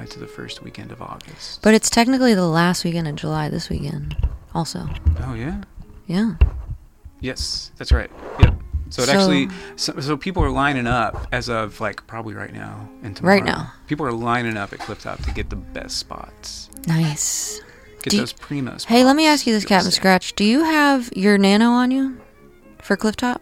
to the first weekend of August. But it's technically the last weekend in July this weekend also. Oh, yeah? Yeah. Yes, that's right. Yep. So it actually, so people are lining up as of like probably right now and tomorrow. Right now. People are lining up at Clifftop to get the best spots. Nice. Get those primo spots. Hey, let me ask you this, Captain Scratch. Do you have your Nano on you for Clifftop?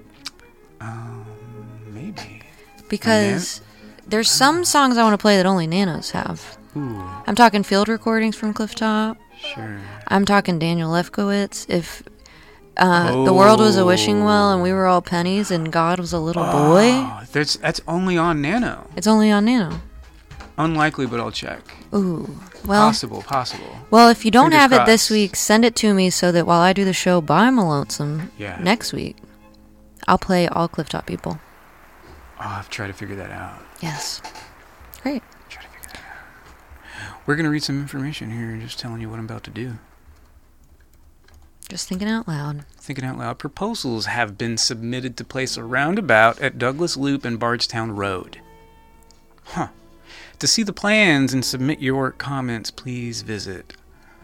Maybe. Because there's some songs I want to play that only Nanos have. Ooh. I'm talking field recordings from Clifftop. Sure. I'm talking Daniel Lefkowitz. If the world was a wishing well and we were all pennies and God was a little boy. That's only on Nano. It's only on Nano. Unlikely, but I'll check. Ooh. Well, possible. Well, if you don't Fingers have crossed. it this week, send it to me so that while I do the show by Malonesome next week, I'll play all Clifftop people. Oh, I've tried to figure that out. Yes. Great. Try to figure that out. We're going to read some information here, just telling you what I'm about to do. Just thinking out loud. Thinking out loud. Proposals have been submitted to place a roundabout at Douglas Loop and Bardstown Road. Huh. To see the plans and submit your comments, please visit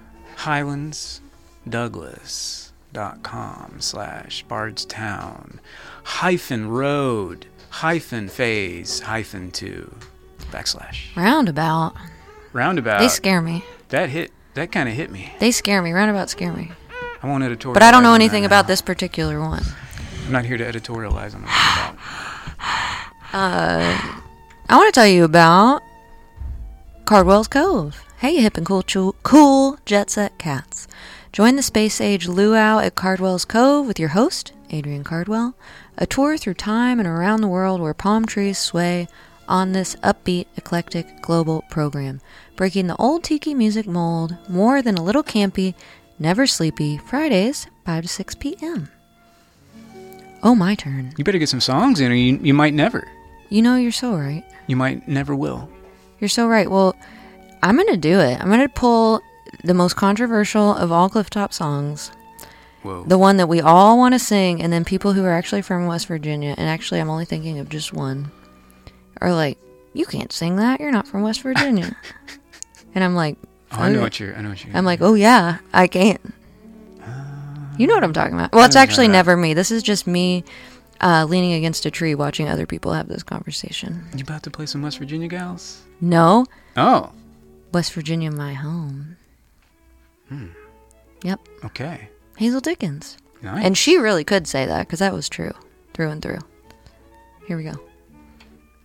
highlands.douglas.com/Bardstown-phase-2 / Roundabout. They scare me. That kind of hit me. They scare me. Roundabouts scare me. I won't editorialize. But I don't know anything about this particular one. I'm not here to editorialize on the roundabout. I want to tell you about Cardwell's Cove. Hey, you hip and cool Jet Set cats. Join the space age luau at Cardwell's Cove with your host, Adrian Cardwell. A tour through time and around the world where palm trees sway on this upbeat, eclectic, global program. Breaking the old tiki music mold, more than a little campy, never sleepy, Fridays, 5 to 6 p.m. Oh, my turn. You better get some songs in or you might never. You know, you're so right. You might never will. You're so right. Well, I'm going to do it. I'm going to pull the most controversial of all Clifftop songs. Whoa. The one that we all want to sing, and then people who are actually from West Virginia, and actually I'm only thinking of just one, are like, you can't sing that. You're not from West Virginia. And I'm like, I know what you're I'm like, oh yeah, I can. You know what I'm talking about. Well, it's actually never me. This is just me leaning against a tree watching other people have this conversation. You about to play some West Virginia gals? No. Oh. West Virginia, my home. Yep. Okay. Hazel Dickens. Nice. And she really could say that because that was true through and through. Here we go.